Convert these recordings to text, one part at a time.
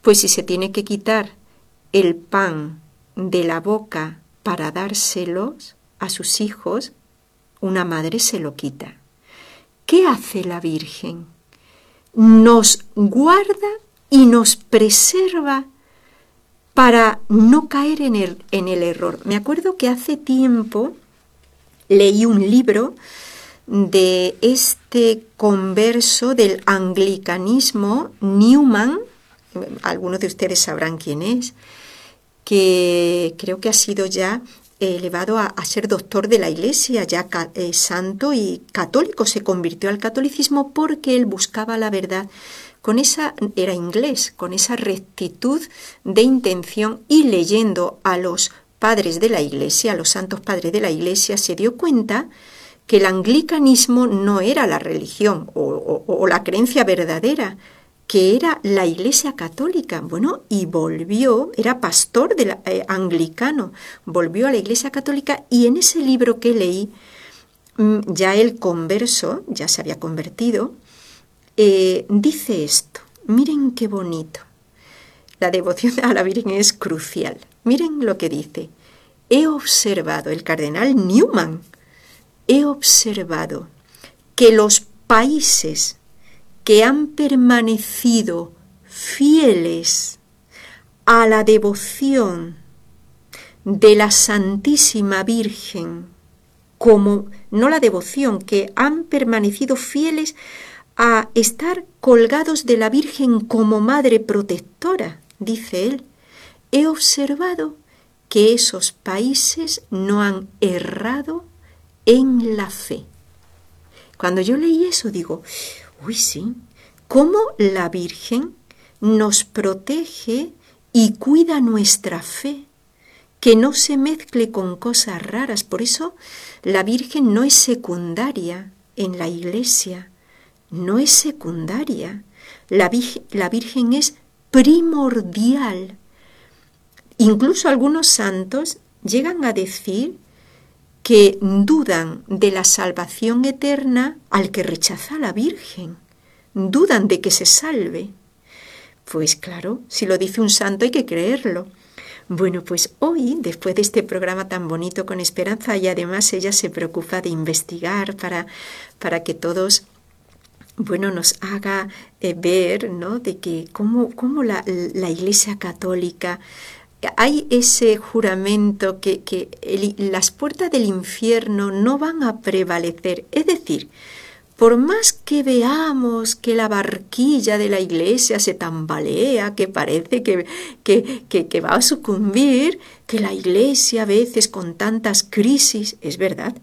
Pues si se tiene que quitar el pan de la boca para dárselos a sus hijos, una madre se lo quita. ¿Qué hace la Virgen? Nos guarda y nos preserva para no caer en el error. Me acuerdo que hace tiempo leí un libro de este converso del anglicanismo, Newman, algunos de ustedes sabrán quién es, que creo que ha sido ya elevado a ser doctor de la Iglesia, ya santo y católico. Se convirtió al catolicismo porque él buscaba la verdad con era inglés, con esa rectitud de intención, y leyendo a los padres de la Iglesia, a los santos padres de la Iglesia, se dio cuenta que el anglicanismo no era la religión o la creencia verdadera, que era la Iglesia católica. Bueno, y volvió, era pastor anglicano, volvió a la Iglesia católica, y en ese libro que leí, ya el converso, ya se había convertido, dice esto. Miren qué bonito. La devoción a la Virgen es crucial. Miren lo que dice. He observado, el cardenal Newman, he observado que los países que han permanecido fieles a la devoción de la Santísima Virgen, como no la devoción, que han permanecido fieles a estar colgados de la Virgen como madre protectora, dice él, he observado que esos países no han errado en la fe. Cuando yo leí eso digo, uy, sí, cómo la Virgen nos protege y cuida nuestra fe, que no se mezcle con cosas raras. Por eso la Virgen no es secundaria en la Iglesia, no es secundaria. La Virgen es primordial. Incluso algunos santos llegan a decir que dudan de la salvación eterna al que rechaza a la Virgen. Dudan de que se salve. Pues claro, si lo dice un santo hay que creerlo. Bueno, pues hoy, después de este programa tan bonito con Esperanza, y además ella se preocupa de investigar para que todos, bueno, nos haga ver, ¿no?, de que cómo la Iglesia Católica, hay ese juramento que las puertas del infierno no van a prevalecer. Es decir, por más que veamos que la barquilla de la Iglesia se tambalea, que parece que va a sucumbir, que la Iglesia a veces con tantas crisis, es verdad,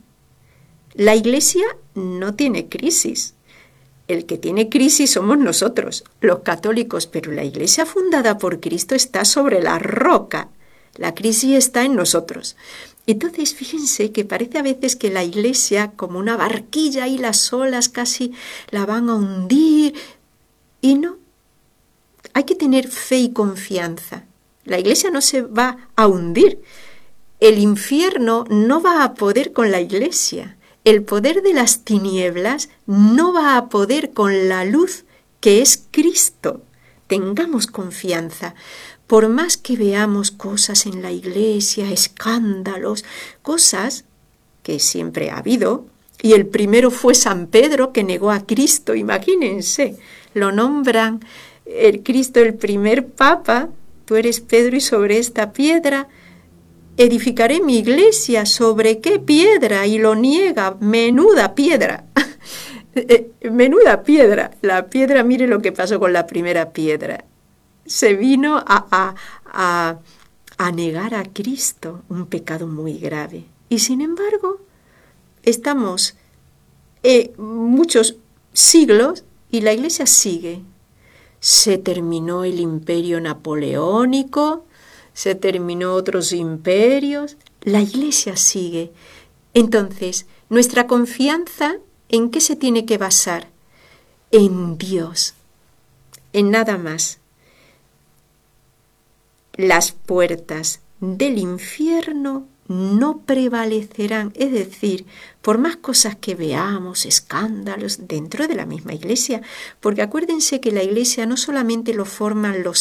la Iglesia no tiene crisis. El que tiene crisis somos nosotros, los católicos, pero la Iglesia fundada por Cristo está sobre la roca. La crisis está en nosotros. Entonces, fíjense que parece a veces que la Iglesia, como una barquilla, y las olas casi la van a hundir. Y no, hay que tener fe y confianza. La Iglesia no se va a hundir. El infierno no va a poder con la Iglesia. El poder de las tinieblas no va a poder con la luz que es Cristo. Tengamos confianza. Por más que veamos cosas en la Iglesia, escándalos, cosas que siempre ha habido, y el primero fue San Pedro, que negó a Cristo, imagínense, lo nombran el Cristo, el primer papa, tú eres Pedro y sobre esta piedra edificaré mi iglesia. ¿Sobre qué piedra? Y lo niega. Menuda piedra. Menuda piedra. La piedra, mire lo que pasó con la primera piedra. Se vino a negar a Cristo, un pecado muy grave. Y sin embargo, estamos muchos siglos y la Iglesia sigue. Se terminó el imperio napoleónico, se terminó otros imperios, la Iglesia sigue. Entonces, nuestra confianza, ¿en qué se tiene que basar? En Dios, en nada más. Las puertas del infierno no prevalecerán, es decir, por más cosas que veamos, escándalos dentro de la misma Iglesia, porque acuérdense que la Iglesia no solamente lo forman los